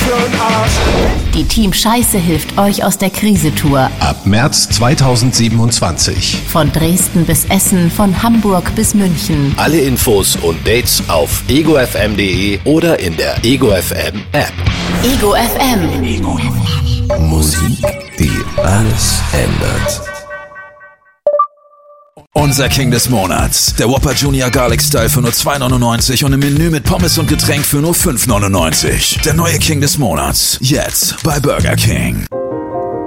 für'n Arsch. Die Team Scheiße hilft euch aus der Krise-Tour. Ab März 2027. Von Dresden bis Essen, von Hamburg bis München. Alle Infos und Dates auf egofm.de oder in der Ego FM App. Ego FM. Musik, die alles ändert. Unser King des Monats. Der Whopper Junior Garlic Style für nur $2,99 und ein Menü mit Pommes und Getränk für nur $5,99. Der neue King des Monats. Jetzt bei Burger King.